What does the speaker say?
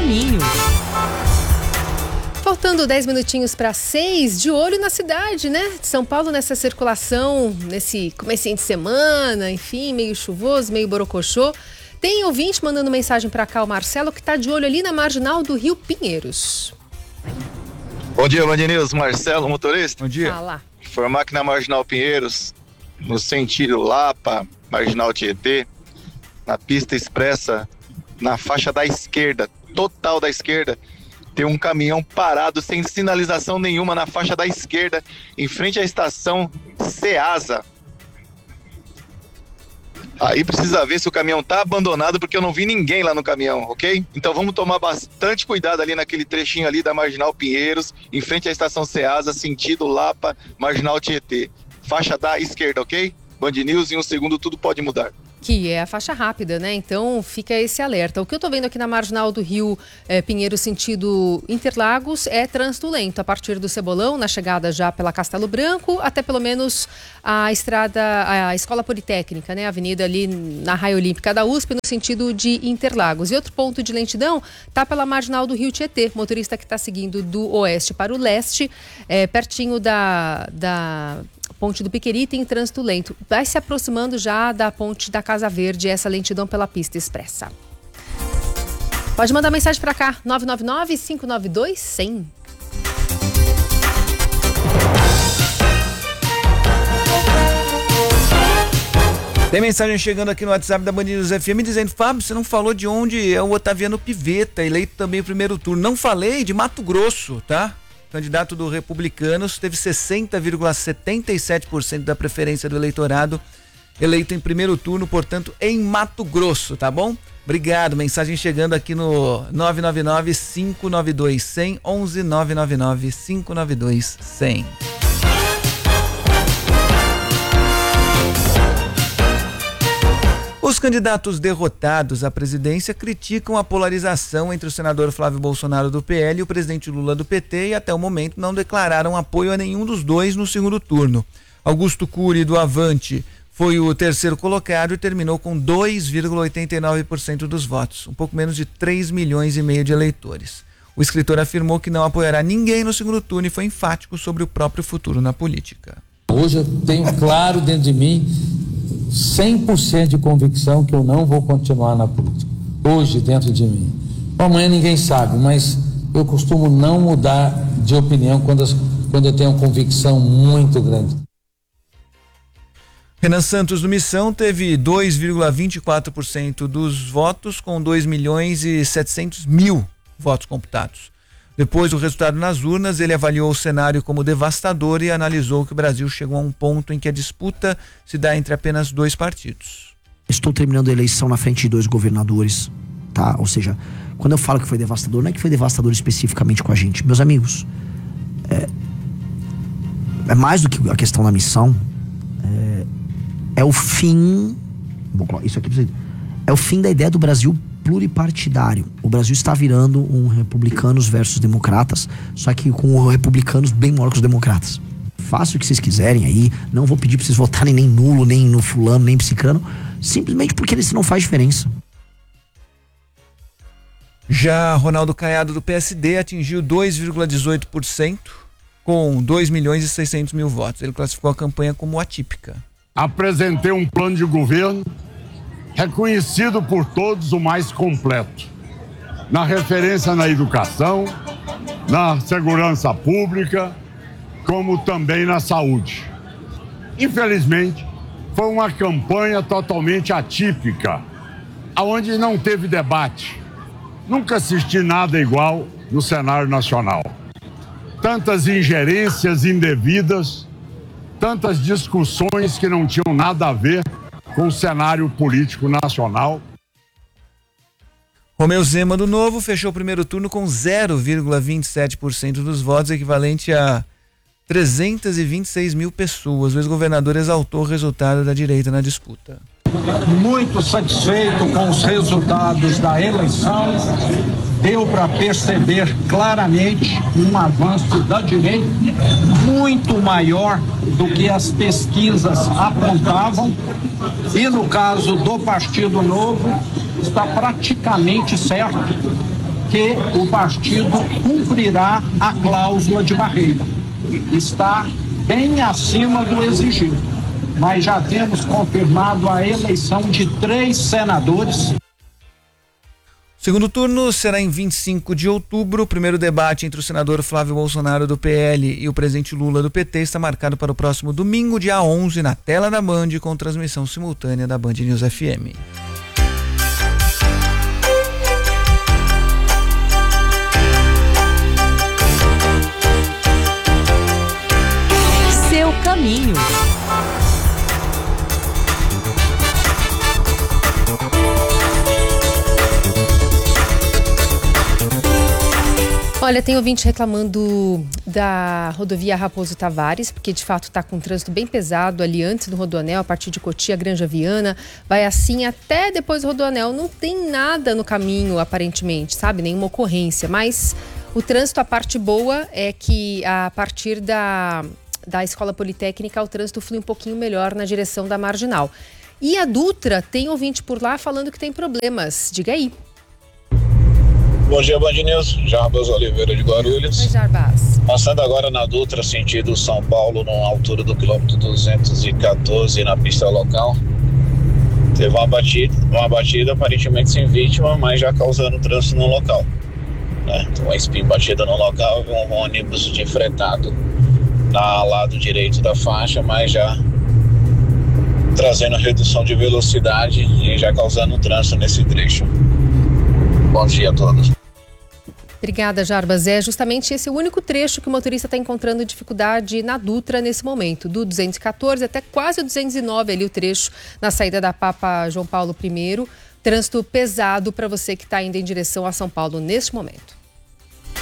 caminho. Faltando 10 minutinhos para 6, de olho na cidade, né? De São Paulo, nessa circulação, nesse comecinho de semana, enfim, meio chuvoso, meio borocochô. Tem ouvinte mandando mensagem para cá, o Marcelo, que está de olho ali na marginal do Rio Pinheiros. Bom dia, Band News, Marcelo, motorista. Bom dia. Fala. Informar que na marginal Pinheiros, no sentido Lapa, marginal Tietê, na pista expressa, na faixa da esquerda, total da esquerda, tem um caminhão parado sem sinalização nenhuma na faixa da esquerda, em frente à estação Ceasa. Aí precisa ver se o caminhão tá abandonado, porque eu não vi ninguém lá no caminhão, ok? Então vamos tomar bastante cuidado ali naquele trechinho ali da marginal Pinheiros, em frente à estação Ceasa, sentido Lapa, marginal Tietê. Faixa da esquerda, ok? Band News, em um segundo tudo pode mudar. Que é a faixa rápida, né? Então fica esse alerta. O que eu tô vendo aqui na marginal do Rio Pinheiros, sentido Interlagos, é trânsito lento. A partir do Cebolão, na chegada já pela Castelo Branco, até pelo menos a Escola Politécnica, né? A avenida ali na Raia Olímpica da USP, no sentido de Interlagos. E outro ponto de lentidão tá pela marginal do Rio Tietê. Motorista que está seguindo do oeste para o leste, pertinho da Ponte do Piqueri, tem trânsito lento. Vai se aproximando já da Ponte da Casa Verde, essa lentidão pela pista expressa. Pode mandar mensagem para cá, 999-592-100. Tem mensagem chegando aqui no WhatsApp da Band News FM dizendo: Fábio, você não falou de onde é o Otaviano Pivetta, eleito também no primeiro turno. Não falei de Mato Grosso, tá? Candidato do Republicanos, teve 60,77% da preferência do eleitorado, eleito em primeiro turno, portanto, em Mato Grosso, tá bom? Obrigado, mensagem chegando aqui no 999-592-100, 11-999-592-100. Os candidatos derrotados à presidência criticam a polarização entre o senador Flávio Bolsonaro do PL e o presidente Lula do PT e até o momento não declararam apoio a nenhum dos dois no segundo turno. Augusto Cury do Avante foi o terceiro colocado e terminou com 2,89% dos votos, um pouco menos de 3,5 milhões de eleitores. O escritor afirmou que não apoiará ninguém no segundo turno e foi enfático sobre o próprio futuro na política. Hoje eu tenho claro dentro de mim 100% de convicção que eu não vou continuar na política. Hoje, dentro de mim. Amanhã ninguém sabe, mas eu costumo não mudar de opinião quando eu tenho uma convicção muito grande. Renan Santos do Missão teve 2,24% dos votos, com 2.700.000 votos computados. Depois do resultado nas urnas, ele avaliou o cenário como devastador e analisou que o Brasil chegou a um ponto em que a disputa se dá entre apenas dois partidos. Estou terminando a eleição na frente de dois governadores, tá? Ou seja, quando eu falo que foi devastador, não é que foi devastador especificamente com a gente. Meus amigos, é mais do que a questão da missão, é o fim, isso aqui é o fim da ideia do Brasil pluripartidário. O Brasil está virando um republicanos versus democratas, só que com republicanos bem maior que os democratas. Faça o que vocês quiserem aí, não vou pedir para vocês votarem nem nulo, nem no fulano, nem psicano, simplesmente porque isso não faz diferença. Já Ronaldo Caiado do PSD atingiu 2,18% com 2.600.000 votos. Ele classificou a campanha como atípica. Apresentei um plano de governo reconhecido por todos o mais completo, na referência na educação, na segurança pública, como também na saúde. Infelizmente, foi uma campanha totalmente atípica, onde não teve debate. Nunca assisti nada igual no cenário nacional. Tantas ingerências indevidas, tantas discussões que não tinham nada a ver com o cenário político nacional. Romeu Zema do Novo fechou o primeiro turno com 0,27% dos votos, equivalente a 326.000 pessoas. O ex-governador exaltou o resultado da direita na disputa. Muito satisfeito com os resultados da eleição, deu para perceber claramente um avanço da direita muito maior do que as pesquisas apontavam, e no caso do Partido Novo está praticamente certo que o partido cumprirá a cláusula de barreira. Está bem acima do exigido, mas já temos confirmado a eleição de 3 senadores. O segundo turno será em 25 de outubro. O primeiro debate entre o senador Flávio Bolsonaro do PL e o presidente Lula do PT está marcado para o próximo domingo, dia 11, na tela da Band, com transmissão simultânea da Band News FM. Seu caminho. Olha, tem ouvinte reclamando da rodovia Raposo Tavares, porque de fato está com um trânsito bem pesado ali antes do Rodoanel, a partir de Cotia, Granja Viana, vai assim até depois do Rodoanel. Não tem nada no caminho, aparentemente, sabe? Nenhuma ocorrência, mas o trânsito, a parte boa é que a partir da Escola Politécnica o trânsito flui um pouquinho melhor na direção da Marginal. E a Dutra, tem ouvinte por lá falando que tem problemas. Diga aí. Bom dia, Band News. Jarbas Oliveira de Guarulhos. Oi, Jarbas. Passando agora na Dutra, sentido São Paulo, na altura do quilômetro 214, na pista local. Teve uma batida aparentemente sem vítima, mas já causando trânsito no local. Uma spin batida no local, um ônibus de fretado na lado direito da faixa, mas já trazendo redução de velocidade e já causando trânsito nesse trecho. Bom dia a todos. Obrigada, Jarbas. É justamente esse o único trecho que o motorista está encontrando dificuldade na Dutra nesse momento, do 214 até quase o 209 ali o trecho na saída da Papa João Paulo I. Trânsito pesado para você que está indo em direção a São Paulo neste momento.